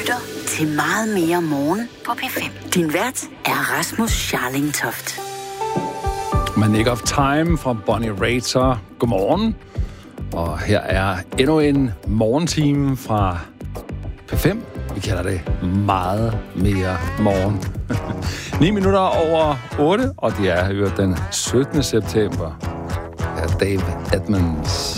lytter til Meget mere morgen på P5. Din vært er Rasmus Scharling Toft. Manic of Time fra Bonnie Raitt. Godmorgen. Og her er endnu en morgentime fra P5. Vi kalder det meget mere morgen. 9 minutter over 8, og det er jo den 17. september. Det er Dave Edmunds.